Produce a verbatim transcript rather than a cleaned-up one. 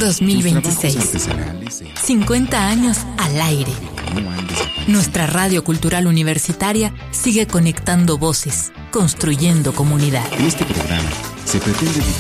dos mil veintiséis. cincuenta años al aire. Nuestra radio cultural universitaria sigue conectando voces, construyendo comunidad. En este programa se pretende